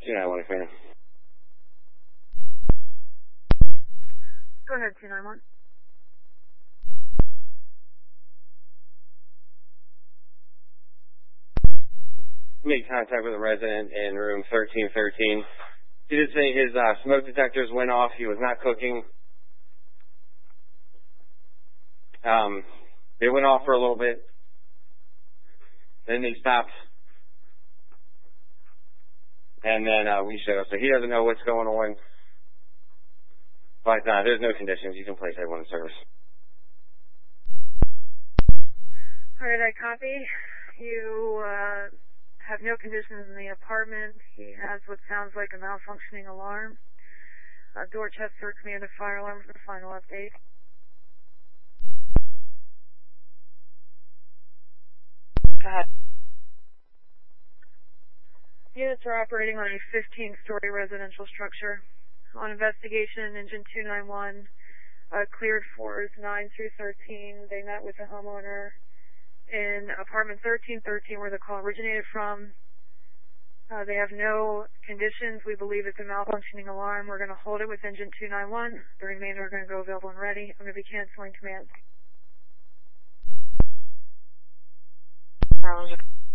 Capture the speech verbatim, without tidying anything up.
two nine one, Commander. Go ahead, two nine one. Made contact with a resident in room thirteen thirteen. He did say his uh, smoke detectors went off. He was not cooking. Um, they went off for a little bit. Then they stopped. And then uh, we showed up. So he doesn't know what's going on. But uh, there's no conditions. You can place everyone in service. All right, I copy. You uh, have no conditions in the apartment. He has what sounds like a malfunctioning alarm. Uh, Dorchester commanded fire alarm for the final update. Go ahead. Units are operating on a fifteen-story residential structure. On investigation, engine two nine one uh, cleared floors nine through thirteen. They met with the homeowner in apartment thirteen thirteen where the call originated from. Uh, they have no conditions. We believe it's a malfunctioning alarm. We're going to hold it with engine two nine one. The remainder are going to go available and ready. I'm going to be canceling command.